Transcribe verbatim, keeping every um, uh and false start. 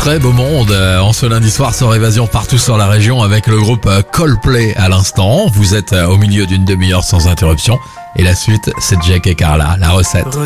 très beau monde euh, en ce lundi soir sur Évasion partout sur la région avec le groupe euh, Coldplay à l'instant. Vous êtes euh, au milieu d'une demi-heure sans interruption et la suite c'est Jack et Carla, la recette.